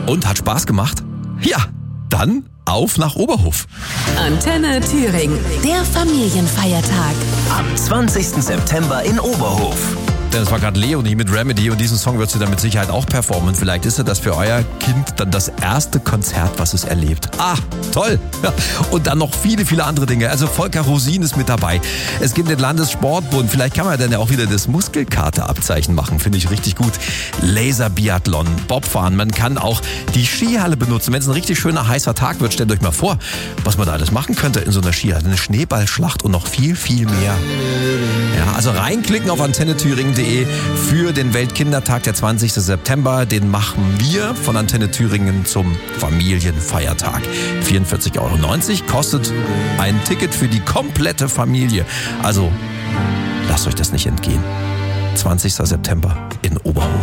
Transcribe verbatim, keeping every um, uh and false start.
Und hat Spaß gemacht? Ja, dann auf nach Oberhof. Antenne Thüringen, der Familienfeiertag. Am zwanzigsten September in Oberhof. Das war gerade Leonie mit Remedy und diesen Song wird sie dann mit Sicherheit auch performen. Vielleicht ist ja das für euer Kind dann das erste Konzert, was es erlebt. Ah, toll! Ja. Und dann noch viele, viele andere Dinge. Also Volker Rosin ist mit dabei. Es gibt den Landessportbund. Vielleicht kann man dann ja auch wieder das Muskelkaterabzeichen machen. Finde ich richtig gut. Laserbiathlon, Bobfahren. Man kann auch die Skihalle benutzen. Wenn es ein richtig schöner, heißer Tag wird, stellt euch mal vor, was man da alles machen könnte in so einer Skihalle. Eine Schneeballschlacht und noch viel, viel mehr. Ja, also reinklicken auf antenne thüringen punkt de für den Weltkindertag, der zwanzigsten September. Den machen wir von Antenne Thüringen zum Familienfeiertag. vierundvierzig Euro neunzig kostet ein Ticket für die komplette Familie. Also lasst euch das nicht entgehen. zwanzigsten September in Oberhof.